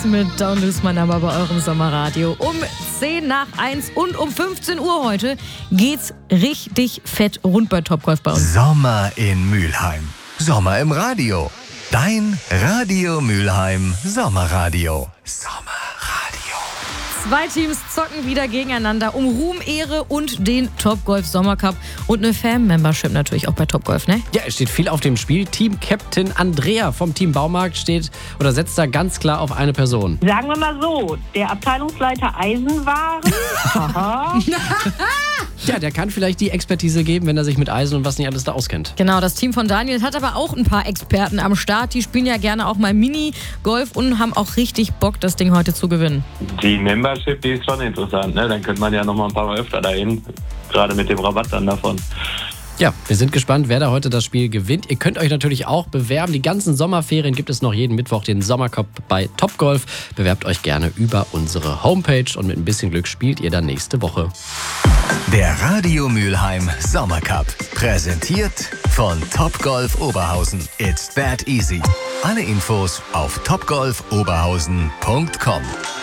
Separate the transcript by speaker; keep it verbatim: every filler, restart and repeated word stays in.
Speaker 1: mit Don't Lose My Number bei eurem Sommerradio. Um zehn nach eins und um fünfzehn Uhr heute geht's richtig fett rund bei Topgolf bei uns.
Speaker 2: Sommer in Mülheim. Sommer im Radio. Dein Radio Mülheim Sommerradio. Sommerradio.
Speaker 1: Zwei Teams zocken wieder gegeneinander um Ruhm, Ehre und den Topgolf Sommercup. Und eine Fan-Membership natürlich auch bei Topgolf, ne?
Speaker 3: Ja, es steht viel auf dem Spiel. Team-Captain Andrea vom Team Baumarkt steht oder setzt da ganz klar auf eine Person.
Speaker 4: Sagen wir mal so, der Abteilungsleiter Eisenwaren. Aha.
Speaker 3: Ja, der kann vielleicht die Expertise geben, wenn er sich mit Eisen und was nicht alles da auskennt.
Speaker 1: Genau, das Team von Daniel hat aber auch ein paar Experten am Start. Die spielen ja gerne auch mal Mini-Golf und haben auch richtig Bock, das Ding heute zu gewinnen.
Speaker 5: Die Membership, die ist schon interessant, ne? Dann könnte man ja noch mal ein paar Mal öfter dahin, gerade mit dem Rabatt dann davon.
Speaker 3: Ja, wir sind gespannt, wer da heute das Spiel gewinnt. Ihr könnt euch natürlich auch bewerben. Die ganzen Sommerferien gibt es noch jeden Mittwoch den Sommercup bei Topgolf. Bewerbt euch gerne über unsere Homepage und mit ein bisschen Glück spielt ihr dann nächste Woche.
Speaker 2: Der Radio Mülheim Sommercup. Präsentiert von Topgolf Oberhausen. It's that easy. Alle Infos auf topgolf oberhausen punkt com.